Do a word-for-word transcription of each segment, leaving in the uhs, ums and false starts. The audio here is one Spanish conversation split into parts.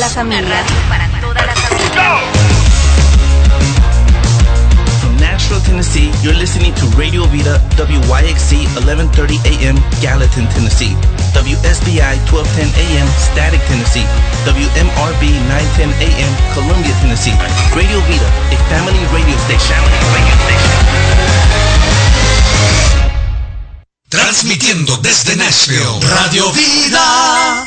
familia. Para toda la familia. From Nashville, Tennessee, you're listening to Radio Vida, W Y X C eleven thirty A M, Gallatin, Tennessee. W S B I twelve ten A M, Static, Tennessee. W M R B nine ten A M, Columbia, Tennessee. Radio Vida, a family radio station. Family radio station. Transmitiendo desde Nashville, Radio Vida.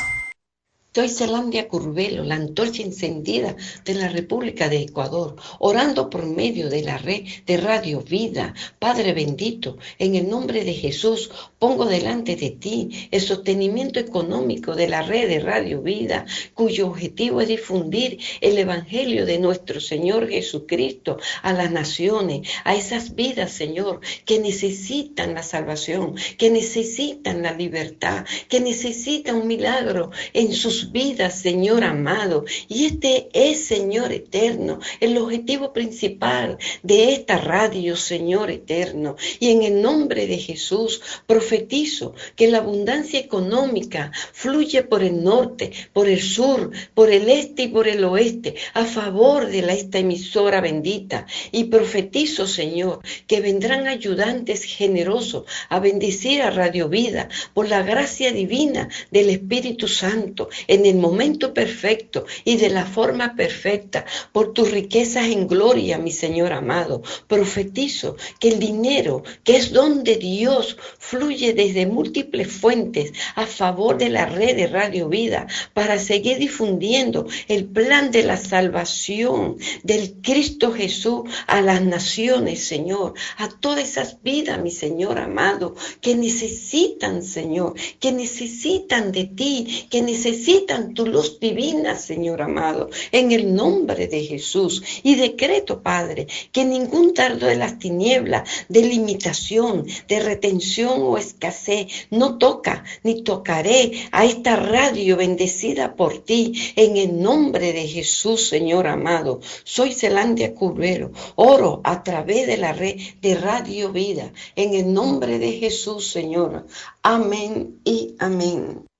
Soy Zelandia Curbelo, la antorcha encendida de la República de Ecuador, orando por medio de la red de Radio Vida. Padre bendito, en el nombre de Jesús, pongo delante de ti el sostenimiento económico de la red de Radio Vida, cuyo objetivo es difundir el Evangelio de nuestro Señor Jesucristo a las naciones, a esas vidas, Señor, que necesitan la salvación, que necesitan la libertad, que necesitan un milagro en sus vidas, Señor amado. Y este es, Señor eterno, el objetivo principal de esta radio, Señor eterno. Y en el nombre de Jesús profetizo que la abundancia económica fluye por el norte, por el sur, por el este y por el oeste, a favor de la, esta emisora bendita. Y profetizo, Señor, que vendrán ayudantes generosos a bendecir a Radio Vida por la gracia divina del Espíritu Santo, en el momento perfecto y de la forma perfecta, por tus riquezas en gloria, mi Señor amado. Profetizo que el dinero, que es don de Dios, fluye desde múltiples fuentes a favor de la red de Radio Vida para seguir difundiendo el plan de la salvación del Cristo Jesús a las naciones, Señor, a todas esas vidas, mi Señor amado, que necesitan, Señor, que necesitan de ti, que necesitan tu luz divina, Señor amado, en el nombre de Jesús. Y decreto, Padre, que ningún dardo de las tinieblas, de limitación, de retención o escasez, no toca ni tocaré a esta radio bendecida por ti, en el nombre de Jesús, Señor amado. Soy Zelandia Curbelo, oro a través de la red de Radio Vida, en el nombre de Jesús, Señor. Amén y amén.